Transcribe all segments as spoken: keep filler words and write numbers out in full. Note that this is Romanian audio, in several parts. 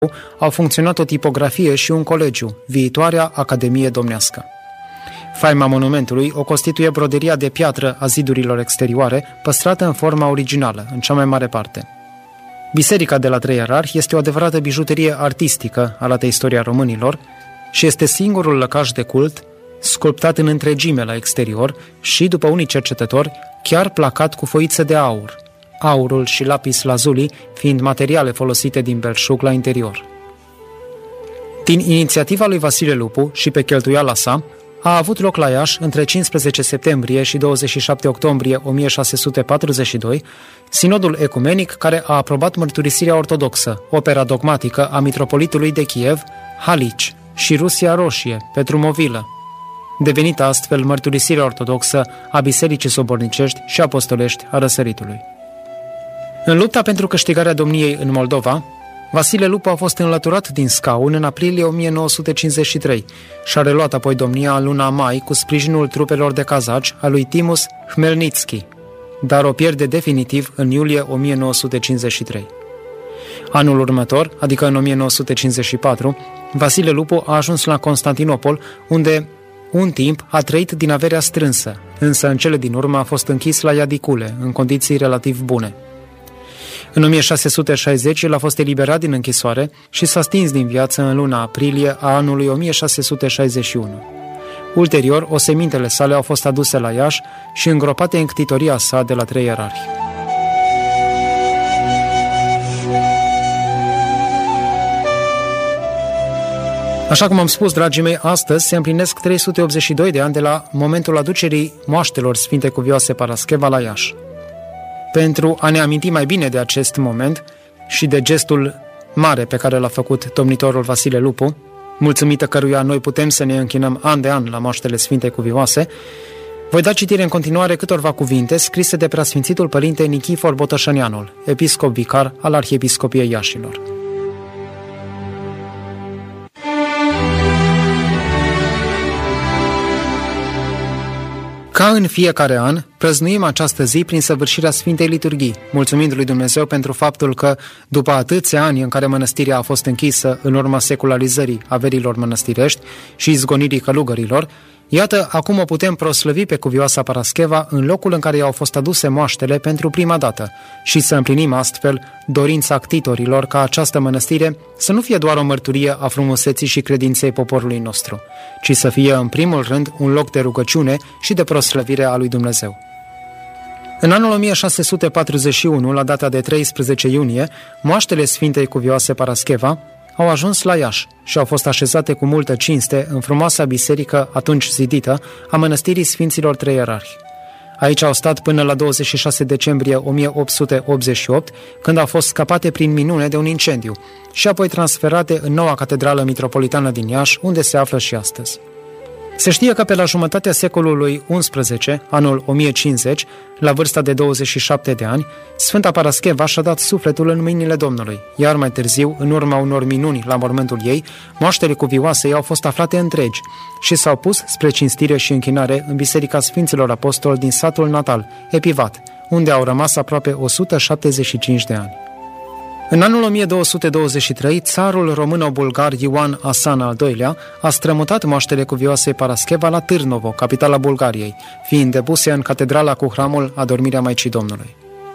au funcționat o tipografie și un colegiu, viitoarea Academie Domnească. Faima monumentului o constituie broderia de piatră a zidurilor exterioare, păstrată în forma originală, în cea mai mare parte. Biserica de la Trei Ierarhi este o adevărată bijuterie artistică, arată istoria românilor, și este singurul lăcaș de cult sculptat în întregime la exterior și, după unii cercetători, chiar placat cu foițe de aur, aurul și lapis lazuli fiind materiale folosite din belșug la interior. Din inițiativa lui Vasile Lupu și pe cheltuiala sa, a avut loc la Iași între cincisprezece septembrie și douăzeci și șapte octombrie o mie șase sute patruzeci și doi, sinodul ecumenic care a aprobat mărturisirea ortodoxă, opera dogmatică a mitropolitului de Kiev, Halici, și Rusia Roșie, Petrumovilă, devenită astfel mărturisirea ortodoxă a Bisericii Sobornicești și Apostolești a Răsăritului. În lupta pentru câștigarea domniei în Moldova, Vasile Lupu a fost înlăturat din scaun în aprilie o mie nouă sute cincizeci și trei și a reluat apoi domnia în luna mai cu sprijinul trupelor de cazaci a lui Timus Hmelnitski, dar o pierde definitiv în iulie o mie nouă sute cincizeci și trei. Anul următor, adică în o mie nouă sute cincizeci și patru, Vasile Lupu a ajuns la Constantinopol, unde un timp a trăit din averea strânsă, însă în cele din urmă a fost închis la Iadicule, în condiții relativ bune. În o mie șase sute șaizeci el a fost eliberat din închisoare și s-a stins din viață în luna aprilie a anului o mie șase sute șaizeci și unu. Ulterior, osemintele sale au fost aduse la Iași și îngropate în ctitoria sa de la Trei Ierarhi. Așa cum am spus, dragii mei, astăzi se împlinesc trei sute optzeci și doi de ani de la momentul aducerii moaștelor Sfinte Cuvioase Parascheva la Iași. Pentru a ne aminti mai bine de acest moment și de gestul mare pe care l-a făcut domnitorul Vasile Lupu, mulțumită căruia noi putem să ne închinăm an de an la moaștele Sfinte Cuvioase, voi da citire în continuare câtorva cuvinte scrise de preasfințitul părinte Nichifor Botoșăneanul, episcop vicar al Arhiepiscopiei Iașilor. Ca în fiecare an, prăznuim această zi prin săvârșirea Sfintei Liturghii, mulțumind lui Dumnezeu pentru faptul că, după atâția ani în care mănăstirea a fost închisă în urma secularizării averilor mănăstirești și izgonirii călugărilor, iată, acum o putem proslăvi pe Cuvioasa Parascheva în locul în care i-au fost aduse moaștele pentru prima dată și să împlinim astfel dorința ctitorilor ca această mănăstire să nu fie doar o mărturie a frumuseții și credinței poporului nostru, ci să fie în primul rând un loc de rugăciune și de proslăvire a lui Dumnezeu. În anul o mie șase sute patruzeci și unu, la data de treisprezece iunie, moaștele Sfintei Cuvioase Parascheva au ajuns la Iași și au fost așezate cu multă cinste în frumoasa biserică atunci zidită a mănăstirii Sfinților Trei Ierarhi. Aici au stat până la douăzeci și șase decembrie o mie opt sute optzeci și opt, când au fost scăpate prin minune de un incendiu și apoi transferate în noua catedrală mitropolitană din Iași, unde se află și astăzi. Se știe că pe la jumătatea secolului unsprezece, anul o mie cincizeci, la vârsta de douăzeci și șapte de ani, Sfânta Parascheva și-a dat sufletul în mâinile Domnului, iar mai târziu, în urma unor minuni la mormântul ei, moaștele cuvioase i-au fost aflate întregi și s-au pus spre cinstire și închinare în Biserica Sfinților Apostoli din satul natal, Epivat, unde au rămas aproape o sută șaptezeci și cinci de ani. În anul o mie două sute douăzeci și trei, țarul româno-bulgar Ioan Asan al doilea a strămutat moaștele Cuvioasei Parascheva la Târnovo, capitala Bulgariei, fiind depuse în catedrala cu hramul Adormirea Maicii Domnului.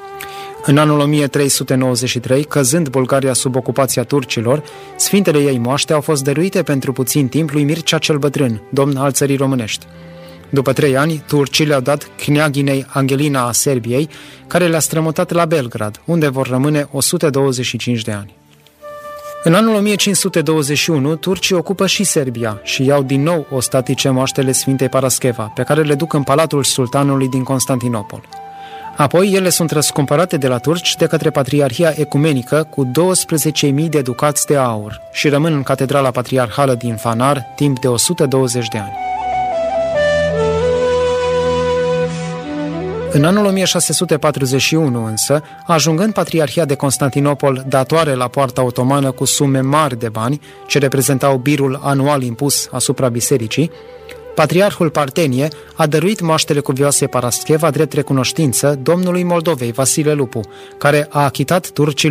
În anul o mie trei sute nouăzeci și trei, căzând Bulgaria sub ocupația turcilor, sfintele ei moaște au fost dăruite pentru puțin timp lui Mircea cel Bătrân, domn al țării românești. După trei ani, turcii le-au dat Kneaginei Angelina a Serbiei, care le-a strămutat la Belgrad, unde vor rămâne o sută douăzeci și cinci de ani. În anul o mie cinci sute douăzeci și unu, turcii ocupă și Serbia și iau din nou ostatice moaștele Sfintei Parascheva, pe care le duc în palatul sultanului din Constantinopol. Apoi ele sunt răscumpărate de la turci de către Patriarhia Ecumenică cu douăsprezece mii de ducați de aur și rămân în catedrala patriarhală din Fanar timp de o sută douăzeci de ani. În anul o mie șase sute patruzeci și unu însă, ajungând Patriarhia de Constantinopol datoare la poarta otomană cu sume mari de bani, ce reprezentau birul anual impus asupra bisericii, Patriarhul Partenie a dăruit moaștele Cuvioasei Parascheva drept recunoștință domnului Moldovei, Vasile Lupu, care a achitat turcilor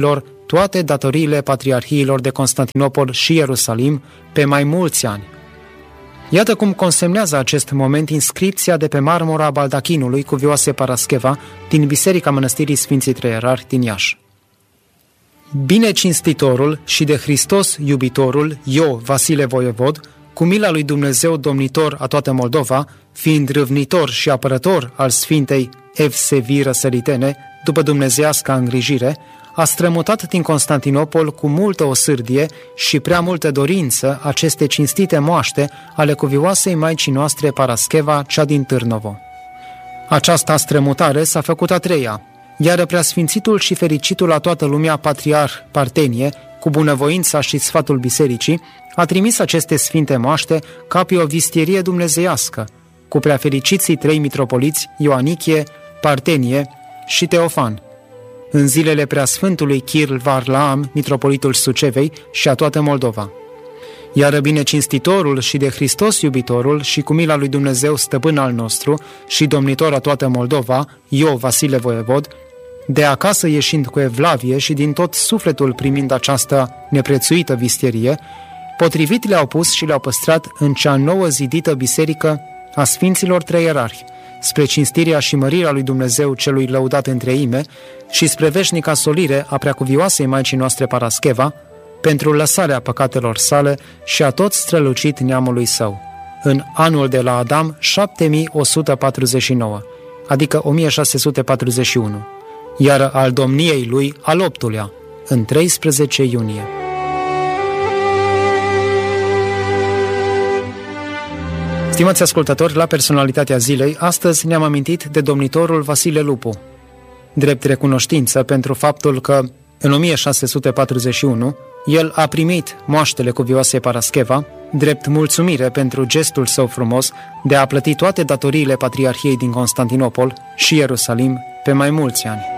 toate datoriile patriarhiilor de Constantinopol și Ierusalim pe mai mulți ani. Iată cum consemnează acest moment inscripția de pe marmura baldachinului cu Vioase Parascheva din Biserica Mănăstirii Sfinții Trei Ierarhi din Iași. Binecinstitorul și de Hristos iubitorul, eu, Vasile Voievod, cu mila lui Dumnezeu domnitor a toată Moldova, fiind râvnitor și apărător al Sfintei Evsevii Răsăritene, după dumnezeiasca îngrijire, a strămutat din Constantinopol cu multă osârdie și prea multă dorință aceste cinstite moaște ale cuvioasei Maicii noastre Parascheva, cea din Târnovo. Această strămutare s-a făcut a treia, iar preasfințitul și fericitul a toată lumea patriarh Partenie, cu bunăvoința și sfatul bisericii, a trimis aceste sfinte moaște ca pe o vistierie dumnezeiască, cu preafericiții trei mitropoliți Ioanichie, Partenie și Teofan, în zilele preasfântului Chirl Varlaam, mitropolitul Sucevei și a toată Moldova. Iar binecinstitorul și de Hristos iubitorul și cu mila lui Dumnezeu stăpân al nostru și domnitor a toată Moldova, eu, Vasile Voievod, de acasă ieșind cu evlavie și din tot sufletul primind această neprețuită vistierie, potrivit le-au pus și le-au păstrat în cea nouă zidită biserică a Sfinților Trei Ierarhi, spre cinstirea și mărirea lui Dumnezeu celui lăudat în treime și spre veșnica solire a preacuvioasei Maicii noastre Parascheva, pentru lăsarea păcatelor sale și a tot strălucit neamului său, în anul de la Adam șapte mii o sută patruzeci și nouă, adică o mie șase sute patruzeci și unu, iar al domniei lui al optulea, în treisprezece iunie. Stimați ascultători, la Personalitatea Zilei, astăzi ne-am amintit de domnitorul Vasile Lupu, drept recunoștință pentru faptul că, în o mie șase sute patruzeci și unu, el a primit moaștele cuvioasei Parascheva, drept mulțumire pentru gestul său frumos de a plăti toate datoriile Patriarhiei din Constantinopol și Ierusalim pe mai mulți ani.